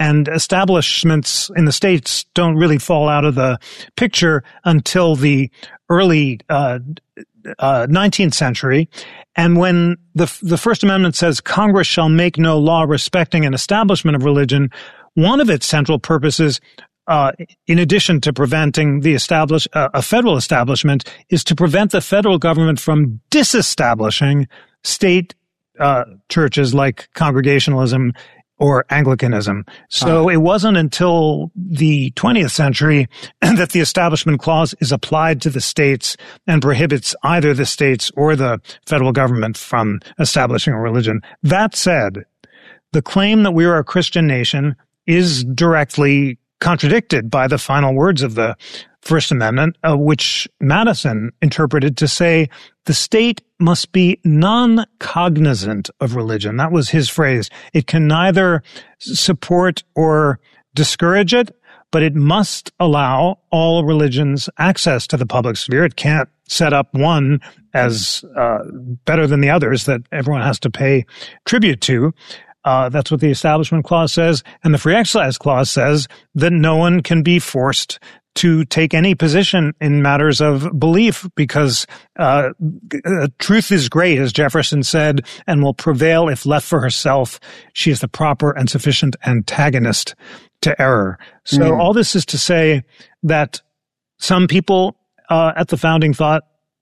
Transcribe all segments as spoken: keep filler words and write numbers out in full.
And establishments in the States don't really fall out of the picture until the early uh, uh, nineteenth century. And when the the First Amendment says Congress shall make no law respecting an establishment of religion, one of its central purposes, uh, in addition to preventing the establish uh, a federal establishment, is to prevent the federal government from disestablishing state uh, churches like Congregationalism or Anglicanism. So uh, it wasn't until the twentieth century that the Establishment Clause is applied to the states and prohibits either the states or the federal government from establishing a religion. That said, the claim that we are a Christian nation is directly contradicted by the final words of the First Amendment, uh, which Madison interpreted to say the state must be non-cognizant of religion. That was his phrase. It can neither support or discourage it, but it must allow all religions access to the public sphere. It can't set up one as uh, better than the others that everyone has to pay tribute to. Uh, that's what the Establishment Clause says. And the Free Exercise Clause says that no one can be forced to take any position in matters of belief because uh, uh, truth is great, as Jefferson said, and will prevail if left for herself. She is the proper and sufficient antagonist to error. So mm. all this is to say that some people uh, at the founding thought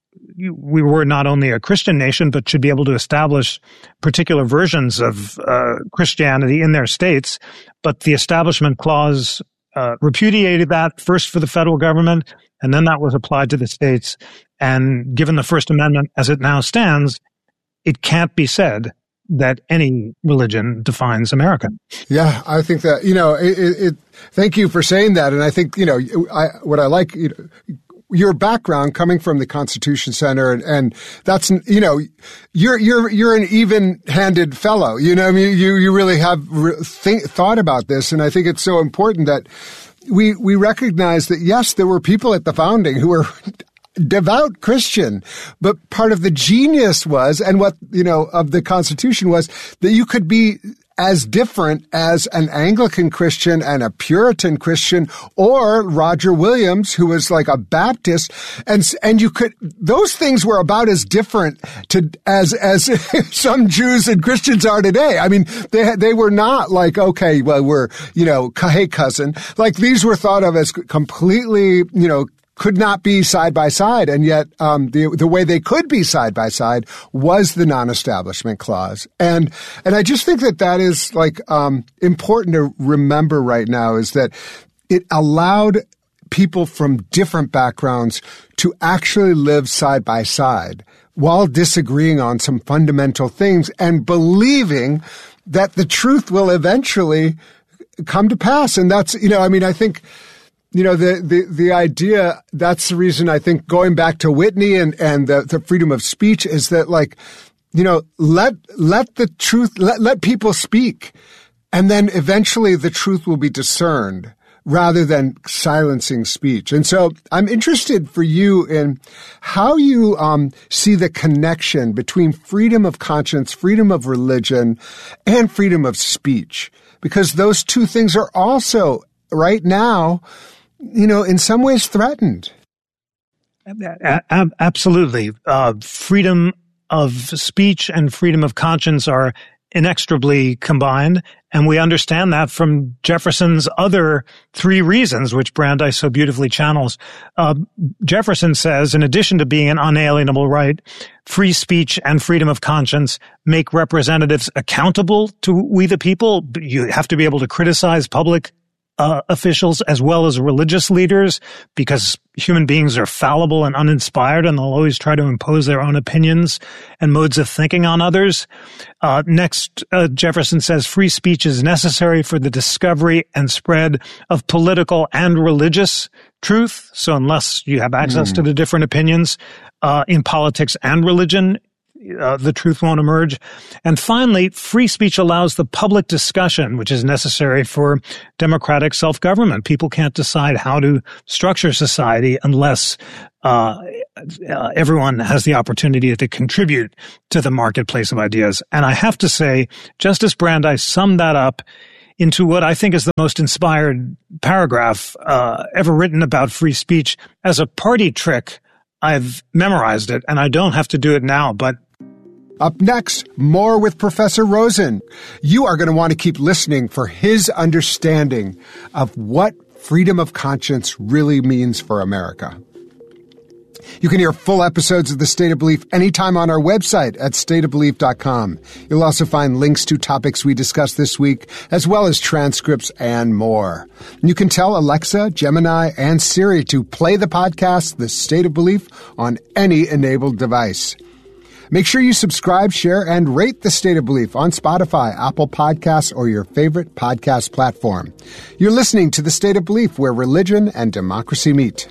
we were not only a Christian nation, but should be able to establish particular versions of uh, Christianity in their states. But the Establishment Clause uh, repudiated that first for the federal government, and then that was applied to the states. And given the First Amendment as it now stands, it can't be said that any religion defines America. Yeah, I think that, you know, it, it, it, thank you for saying that. And I think, you know, I, what I like, you know, your background coming from the Constitution Center, and, and that's, you know, you're, you're, you're an even-handed fellow. You know, I mean, you, you really have re- think, thought about this. And I think it's so important that we, we recognize that, yes, there were people at the founding who were devout Christian, but part of the genius was, and what, you know, of the Constitution was that you could be as different as an Anglican Christian and a Puritan Christian, or Roger Williams, who was like a Baptist. And, and you could, those things were about as different to, as, as some Jews and Christians are today. I mean, they, they were not like, okay, well, we're, you know, hey, cousin. Like, these were thought of as completely, you know, could not be side by side, and yet um, the the way they could be side by side was the non-establishment clause, and and I just think that that is like um, important to remember right now, is that it allowed people from different backgrounds to actually live side by side while disagreeing on some fundamental things and believing that the truth will eventually come to pass, and that's, you know, I mean, I think. You know, the, the, the idea, that's the reason I think going back to Whitney and, and the, the freedom of speech is that, like, you know, let, let the truth, let, let people speak. And then eventually the truth will be discerned rather than silencing speech. And so I'm interested for you in how you um, see the connection between freedom of conscience, freedom of religion, and freedom of speech, because those two things are also right now, you know, in some ways threatened. Absolutely. Uh, freedom of speech and freedom of conscience are inextricably combined. And we understand that from Jefferson's other three reasons, which Brandeis so beautifully channels. Uh, Jefferson says, in addition to being an unalienable right, free speech and freedom of conscience make representatives accountable to we the people. You have to be able to criticize public Uh, officials as well as religious leaders, because human beings are fallible and uninspired, and they'll always try to impose their own opinions and modes of thinking on others. Uh, next, uh, Jefferson says free speech is necessary for the discovery and spread of political and religious truth. So unless you have access mm. to the different opinions uh, in politics and religion, Uh, the truth won't emerge. And finally, free speech allows the public discussion, which is necessary for democratic self-government. People can't decide how to structure society unless uh, uh, everyone has the opportunity to contribute to the marketplace of ideas. And I have to say, Justice Brandeis summed that up into what I think is the most inspired paragraph uh, ever written about free speech. As a party trick, I've memorized it, and I don't have to do it now, but... Up next, more with Professor Rosen. You are going to want to keep listening for his understanding of what freedom of conscience really means for America. You can hear full episodes of The State of Belief anytime on our website at state of belief dot com. You'll also find links to topics we discussed this week, as well as transcripts and more. You can tell Alexa, Gemini, and Siri to play the podcast, The State of Belief, on any enabled device. Make sure you subscribe, share, and rate The State of Belief on Spotify, Apple Podcasts, or your favorite podcast platform. You're listening to The State of Belief, where religion and democracy meet.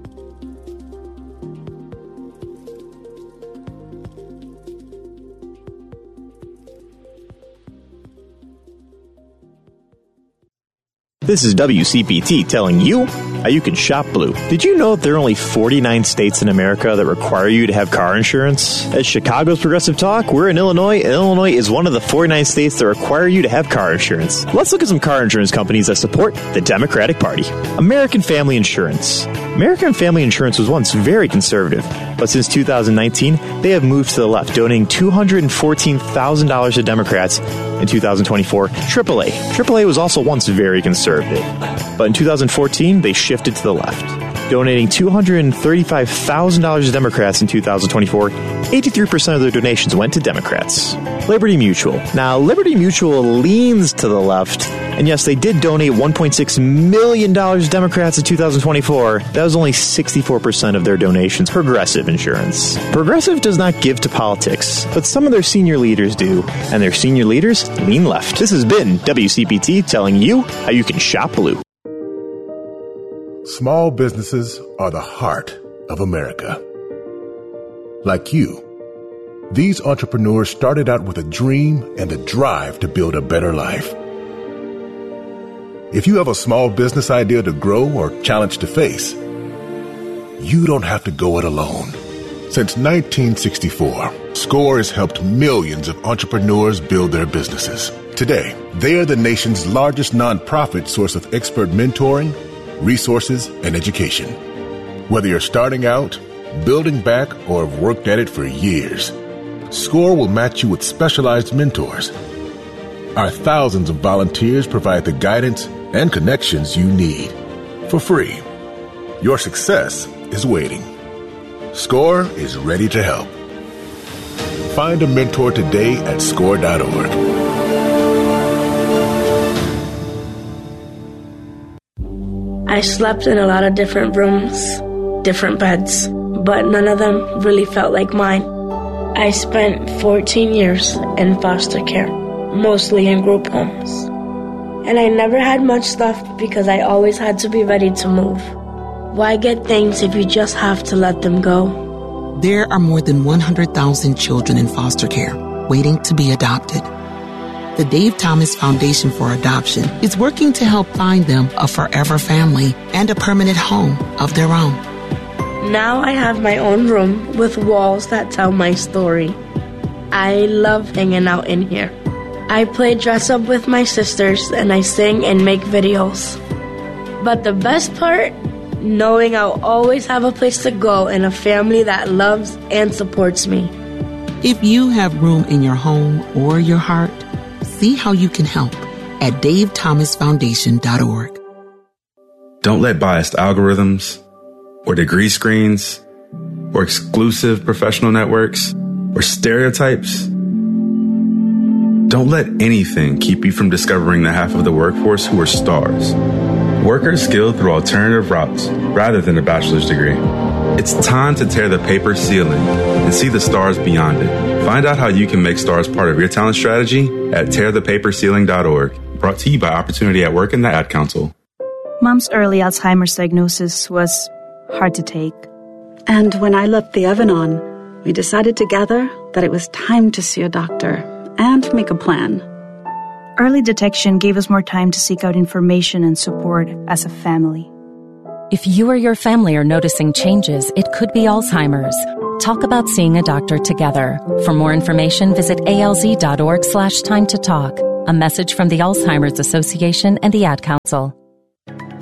This is W C P T telling you how you can shop blue. Did you know that there are only forty-nine states in America that require you to have car insurance? At Chicago's Progressive Talk, we're in Illinois, and Illinois is one of the forty-nine states that require you to have car insurance. Let's look at some car insurance companies that support the Democratic Party. American Family Insurance. American Family Insurance was once very conservative, but since two thousand nineteen, they have moved to the left, donating two hundred fourteen thousand dollars to Democrats. In two thousand twenty-four, triple A. triple A was also once very conservative, but in two thousand fourteen, they shifted to the left, donating two hundred thirty-five thousand dollars to Democrats in two thousand twenty-four. eighty-three percent of their donations went to Democrats. Liberty Mutual. Now, Liberty Mutual leans to the left, and yes, they did donate one point six million dollars to Democrats in two thousand twenty-four. That was only sixty-four percent of their donations. Progressive Insurance. Progressive does not give to politics, but some of their senior leaders do, and their senior leaders lean left. This has been W C P T telling you how you can shop blue. Small businesses are the heart of America. Like you, these entrepreneurs started out with a dream and a drive to build a better life. If you have a small business idea to grow or challenge to face, you don't have to go it alone. Since nineteen sixty-four, SCORE has helped millions of entrepreneurs build their businesses. Today, they are the nation's largest nonprofit source of expert mentoring, resources, and education. Whether you're starting out, building back, or have worked at it for years, SCORE will match you with specialized mentors. Our thousands of volunteers provide the guidance and connections you need for free. Your success is waiting. SCORE is ready to help. Find a mentor today at score dot org. I slept in a lot of different rooms, different beds, but none of them really felt like mine. I spent fourteen years in foster care, mostly in group homes. And I never had much stuff because I always had to be ready to move. Why get things if you just have to let them go? There are more than one hundred thousand children in foster care waiting to be adopted. The Dave Thomas Foundation for Adoption is working to help find them a forever family and a permanent home of their own. Now I have my own room with walls that tell my story. I love hanging out in here. I play dress up with my sisters and I sing and make videos. But the best part, knowing I'll always have a place to go and a family that loves and supports me. If you have room in your home or your heart, see how you can help at dave thomas foundation dot org. Don't let biased algorithms or degree screens or exclusive professional networks or stereotypes. Don't let anything keep you from discovering the half of the workforce who are stars. Workers skilled through alternative routes rather than a bachelor's degree. It's time to tear the paper ceiling and see the stars beyond it. Find out how you can make stars part of your talent strategy at tear the paper ceiling dot org. Brought to you by Opportunity at Work and the Ad Council. Mom's early Alzheimer's diagnosis was hard to take. And when I left the Evan-On, we decided together that it was time to see a doctor and make a plan. Early detection gave us more time to seek out information and support as a family. If you or your family are noticing changes, it could be Alzheimer's. Talk about seeing a doctor together. For more information, visit alz dot org slash time to talk. A message from the Alzheimer's Association and the Ad Council.